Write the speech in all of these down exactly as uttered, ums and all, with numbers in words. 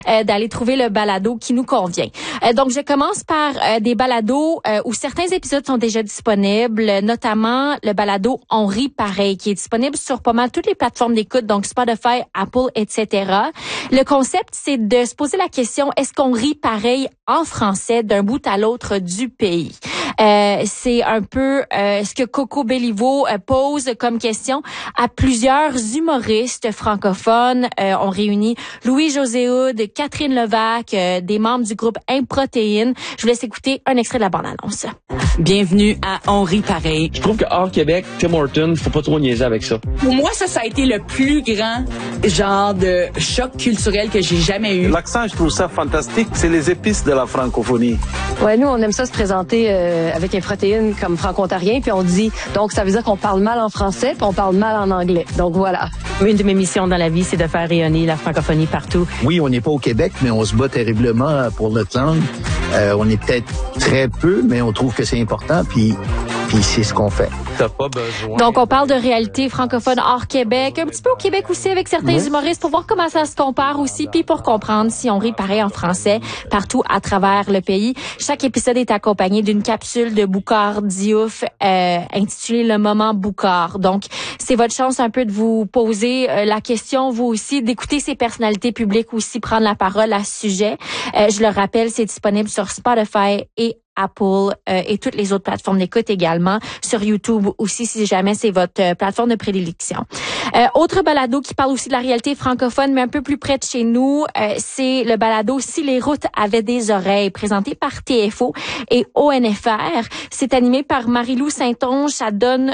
euh, d'aller trouver le balado qui nous convient. Euh, donc, je commence par euh, des balados euh, où certains épisodes sont déjà disponibles, notamment le balado On rit pareil, qui est disponible sur pas mal toutes les plateformes d'écoute, donc Spotify, Apple, et cetera. Le concept, c'est de se poser la question, est-ce qu'on rit pareil en français d'un bout à l'autre du pays? Euh, c'est un peu euh, ce que Coco Bellivo euh, pose comme question à plusieurs humoristes francophones. Euh, on réunit Louis-José Hood, Catherine Levac, euh, des membres du groupe Improtéine. Je vous laisse écouter un extrait de la bande-annonce. Bienvenue à On rit pareil. Je trouve que hors Québec, Tim Hortons, faut pas trop niaiser avec ça. Pour moi, ça, ça a été le plus grand genre de choc culturel que j'ai jamais eu. L'accent, je trouve ça fantastique. C'est les épices de la francophonie. Ouais, nous, on aime ça se présenter euh, avec Improtéine comme franco-ontarien, puis on dit, donc ça veut dire qu'on parle mal en français, puis on parle mal en anglais. Donc voilà. Une de mes missions dans la vie, c'est de faire rayonner la francophonie partout. Oui, on n'est pas au Québec, mais on se bat terriblement pour notre langue. Euh, on est peut-être très peu, mais on trouve que c'est important, puis, puis c'est ce qu'on fait. T'as pas besoin. Donc, on parle de réalité francophone hors Québec, un petit peu au Québec aussi avec certains oui. humoristes pour voir comment ça se compare aussi, puis pour comprendre si on rit pareil en français partout à travers le pays. Chaque épisode est accompagné d'une capsule de Boucard Diouf euh, intitulée Le moment Boucard. Donc, c'est votre chance un peu de vous poser euh, la question, vous aussi, d'écouter ces personnalités publiques aussi prendre la parole à ce sujet. Euh, je le rappelle, c'est disponible sur Spotify et Apple euh, et toutes les autres plateformes d'écoute également, sur YouTube aussi si jamais c'est votre euh, plateforme de prédilection. Euh, autre balado qui parle aussi de la réalité francophone mais un peu plus près de chez nous, euh, c'est le balado Si les routes avaient des oreilles, présenté par T F O et O N F R. C'est animé par Marie-Lou Saint-Onge. Ça donne,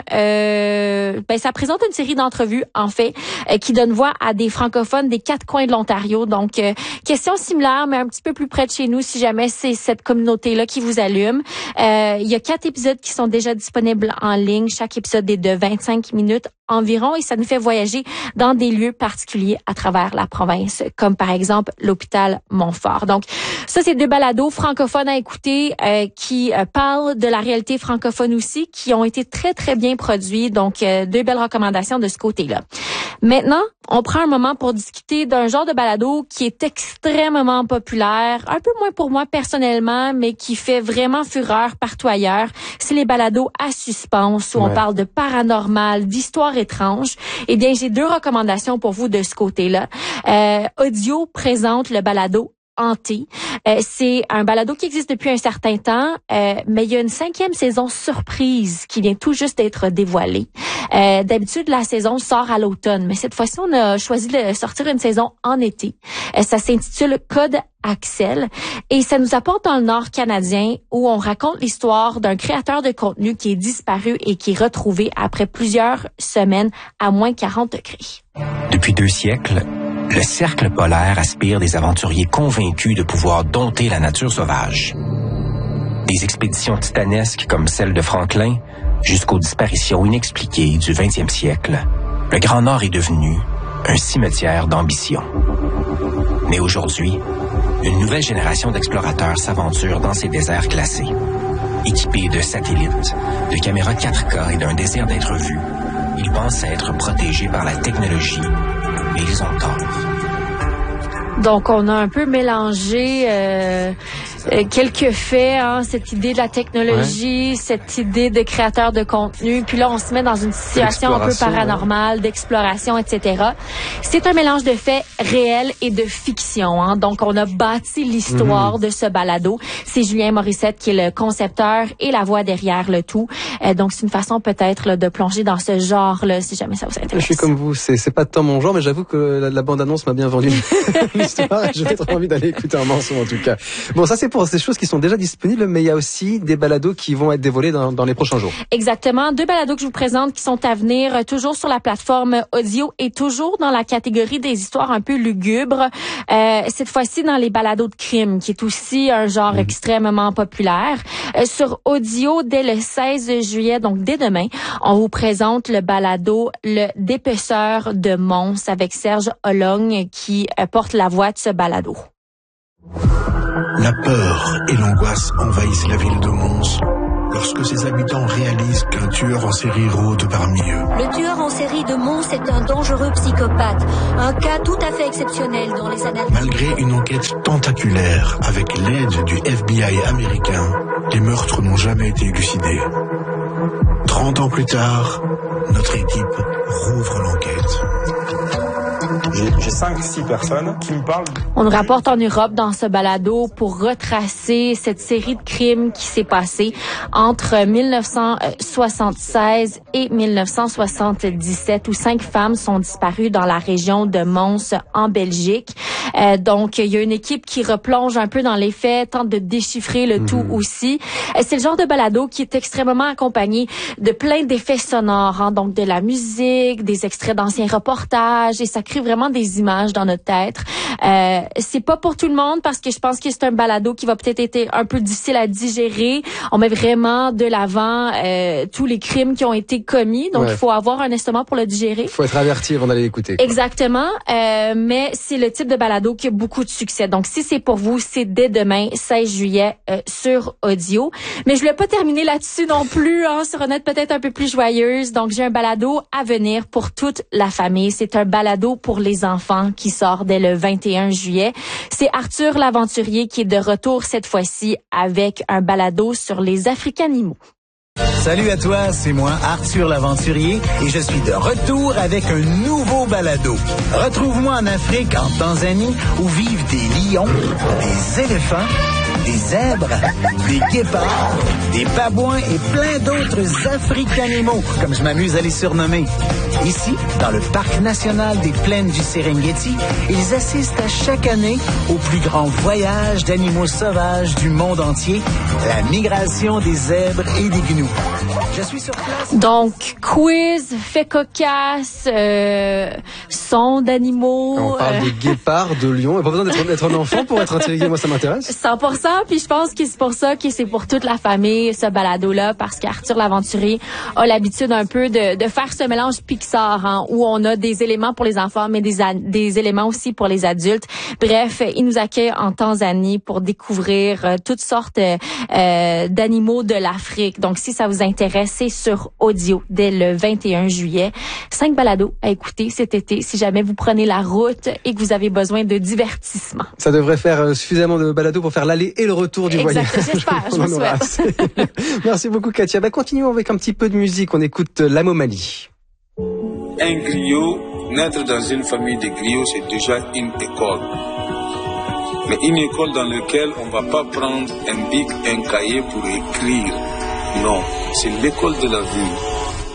euh, ben ça présente une série d'entrevues en fait euh, qui donne voix à des francophones des quatre coins de l'Ontario. Donc euh, question similaire mais un petit peu plus près de chez nous si jamais c'est cette communauté là qui vous allume. Euh, il y a quatre épisodes qui sont déjà disponibles en ligne. Chaque épisode est de vingt-cinq minutes environ et ça nous fait voyager dans des lieux particuliers à travers la province, comme par exemple l'hôpital Montfort. Donc, ça, c'est deux balados francophones à écouter euh, qui euh, parlent de la réalité francophone aussi, qui ont été très, très bien produits. Donc, euh, deux belles recommandations de ce côté-là. Maintenant, on prend un moment pour discuter d'un genre de balado qui est extrêmement populaire, un peu moins pour moi personnellement, mais qui fait vraiment fureur partout ailleurs. C'est les balados à suspense où ouais. on parle de paranormal, d'histoires étranges. Eh bien, j'ai deux recommandations pour vous de ce côté-là. Euh, Audio présente le balado Hanté. Euh, c'est un balado qui existe depuis un certain temps, euh, mais il y a une cinquième saison surprise qui vient tout juste d'être dévoilée. Euh, d'habitude, la saison sort à l'automne, mais cette fois-ci, on a choisi de sortir une saison en été. Euh, ça s'intitule Code Axel et ça nous apporte dans le Nord canadien où on raconte l'histoire d'un créateur de contenu qui est disparu et qui est retrouvé après plusieurs semaines à moins quarante degrés. Depuis deux siècles, le cercle polaire aspire des aventuriers convaincus de pouvoir dompter la nature sauvage. Des expéditions titanesques comme celle de Franklin jusqu'aux disparitions inexpliquées du vingtième siècle, le Grand Nord est devenu un cimetière d'ambition. Mais aujourd'hui, une nouvelle génération d'explorateurs s'aventure dans ces déserts classés. Équipés de satellites, de caméras quatre K et d'un désir d'être vus, ils pensent être protégés par la technologie, mais ils ont tort. Donc, on a un peu mélangé euh, quelques faits, hein, cette idée de la technologie, ouais. cette idée de créateur de contenu. Puis là, on se met dans une situation un peu paranormale, ouais. d'exploration, et cetera. C'est un mélange de faits réels et de fiction. Hein. Donc, on a bâti l'histoire mm-hmm. de ce balado. C'est Julien Morissette qui est le concepteur et la voix derrière le tout. Euh, donc, c'est une façon peut-être là, de plonger dans ce genre-là, si jamais ça vous intéresse. Je suis comme vous, c'est, c'est pas tant mon genre, mais j'avoue que la, la bande-annonce m'a bien vendu. J'ai trop envie d'aller écouter un morceau en tout cas. Bon, ça c'est pour ces choses qui sont déjà disponibles, mais il y a aussi des balados qui vont être dévoilés dans, dans les prochains jours. Exactement. Deux balados que je vous présente qui sont à venir, euh, toujours sur la plateforme Audio et toujours dans la catégorie des histoires un peu lugubres. Euh, cette fois-ci dans les balados de crime, qui est aussi un genre mmh. extrêmement populaire. Euh, sur Audio, dès le seize juillet, donc dès demain, on vous présente le balado Le Dépeceur de Mons avec Serge Ologne qui euh, porte la voix de ce balado. La peur et l'angoisse envahissent la ville de Mons. lorsque ses habitants réalisent qu'un tueur en série rôde parmi eux. Le tueur en série de Mons est un dangereux psychopathe. Un cas tout à fait exceptionnel dans les annales. Malgré une enquête tentaculaire avec l'aide du F B I américain, les meurtres n'ont jamais été élucidés. Trente ans plus tard, notre équipe rouvre l'enquête. J'ai cinq, six personnes qui me parlent. On nous rapporte en Europe dans ce balado pour retracer cette série de crimes qui s'est passée entre mille neuf cent soixante-seize et mille neuf cent soixante-dix-sept où cinq femmes sont disparues dans la région de Mons en Belgique. Euh, donc, il y a une équipe qui replonge un peu dans les faits, tente de déchiffrer le mmh. tout aussi. Euh, c'est le genre de balado qui est extrêmement accompagné de plein d'effets sonores, hein, donc de la musique, des extraits d'anciens reportages, et ça crée vraiment des images dans notre tête. Euh, c'est pas pour tout le monde parce que je pense que c'est un balado qui va peut-être être un peu difficile à digérer. On met vraiment de l'avant euh, tous les crimes qui ont été commis, donc ouais. il faut avoir un estomac pour le digérer. Il faut être averti avant d'aller l'écouter. Exactement, euh, mais c'est le type de balado qui a beaucoup de succès. Donc si c'est pour vous, c'est dès demain, seize juillet, euh, sur audio. Mais je voulais pas terminer là-dessus non plus, hein, sur une note peut-être un peu plus joyeuse. Donc j'ai un balado à venir pour toute la famille. C'est un balado pour les enfants qui sort dès le vingt et un juillet. C'est Arthur l'aventurier qui est de retour cette fois-ci avec un balado sur les africanimaux. Salut à toi, c'est moi, Arthur l'aventurier, et je suis de retour avec un nouveau balado. Retrouve-moi en Afrique, en Tanzanie, où vivent des lions, des éléphants, des zèbres, des guépards, des babouins et plein d'autres africanimaux, comme je m'amuse à les surnommer. Ici, dans le parc national des plaines du Serengeti, ils assistent à chaque année au plus grand voyage d'animaux sauvages du monde entier, la migration des zèbres et des gnous. Je suis sur place. Donc, quiz, fait cocasse, euh, son d'animaux. On parle euh... de guépards, de lions. Il n'y a pas besoin d'être, d'être un enfant pour être intrigué. Moi, ça m'intéresse. cent pour cent. Puis je pense que c'est pour ça que c'est pour toute la famille, ce balado-là, parce qu'Arthur l'aventurier a l'habitude un peu de, de faire ce mélange Pixar, hein, où on a des éléments pour les enfants, mais des, des éléments aussi pour les adultes. Bref, il nous accueille en Tanzanie pour découvrir euh, toutes sortes euh, d'animaux de l'Afrique. Donc, si ça vous intéresse, c'est sur audio dès le vingt et un juillet. Cinq balados à écouter cet été si jamais vous prenez la route et que vous avez besoin de divertissement. Ça devrait faire suffisamment de balados pour faire l'aller et le retour du exact, voyage. J'espère, je vous souhaite. Merci beaucoup, Katia. Bah, continuons avec un petit peu de musique. On écoute La Momali. Un griot, naître dans une famille de griots, c'est déjà une école. Mais une école dans laquelle on ne va pas prendre un bic, un cahier pour écrire. Non, c'est l'école de la vie.